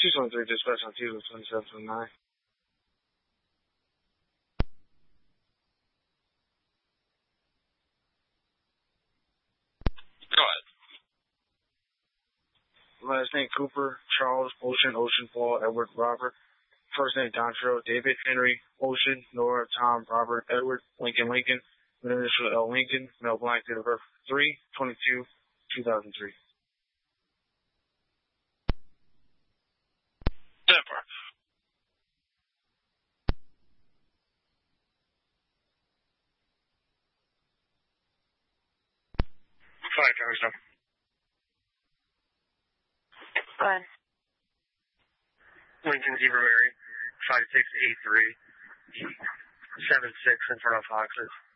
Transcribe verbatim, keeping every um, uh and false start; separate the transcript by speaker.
Speaker 1: two twenty-three, dispatch on T twenty-seven twenty-nine.
Speaker 2: Go ahead.
Speaker 1: Last name Cooper, Charles, Ocean, Ocean, Paul, Edward, Robert. First name Dontrell, David, Henry, Ocean, Nora, Tom, Robert, Edward, Lincoln, Lincoln. Middle initial L. Lincoln, male blank, date of birth three twenty-two two thousand three.
Speaker 2: Denver.
Speaker 1: Five, Travis, no.
Speaker 3: Go ahead.
Speaker 1: Lincoln Zebra Mary, five six eight three, seven six in front of Foxes.